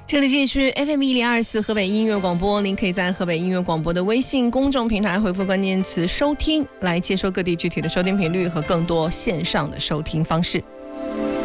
这里继续 FM1024河北音乐广播，您可以在河北音乐广播的微信公众平台回复关键词收听，来接收各地具体的收听频率和更多线上的收听方式。